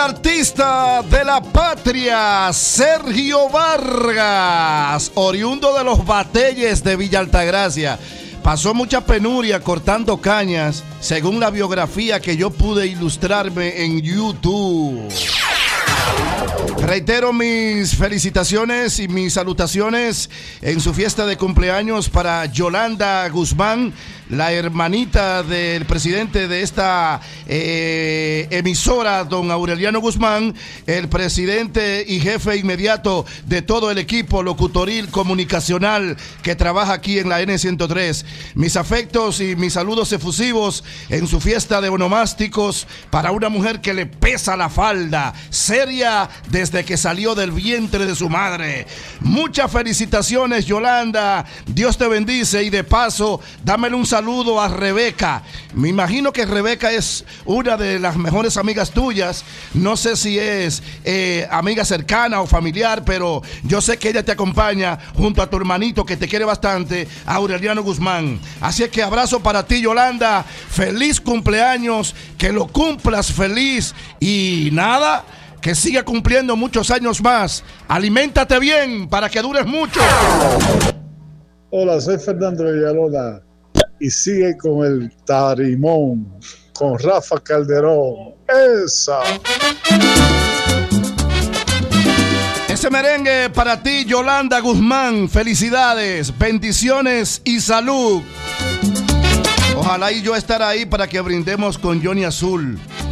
artista de la patria, Sergio Vargas, oriundo de los Bateyes de Villa Altagracia. Pasó mucha penuria cortando cañas, según la biografía que yo pude ilustrarme en YouTube. Reitero mis felicitaciones y mis salutaciones en su fiesta de cumpleaños para Yolanda Guzmán, la hermanita del presidente de esta emisora, don Aureliano Guzmán, el presidente y jefe inmediato de todo el equipo locutoril comunicacional que trabaja aquí en la N103. Mis afectos y mis saludos efusivos en su fiesta de onomásticos para una mujer que le pesa la falda, seria desde que salió del vientre de su madre. Muchas felicitaciones, Yolanda. Dios te bendice y de paso, dámele un saludo a Rebeca. Me imagino que Rebeca es una de las mejores amigas tuyas. No sé si es amiga cercana o familiar, pero yo sé que ella te acompaña junto a tu hermanito que te quiere bastante, Aureliano Guzmán. Así es que abrazo para ti, Yolanda. Feliz cumpleaños, que lo cumplas feliz y nada, que siga cumpliendo muchos años más. Aliméntate bien para que dures mucho. Hola, soy Fernando Villalona y sigue con el tarimón, con Rafa Calderón. ¡Esa! Ese merengue para ti, Yolanda Guzmán. Felicidades, bendiciones y salud. Ojalá y yo estar ahí para que brindemos con Johnny Azul.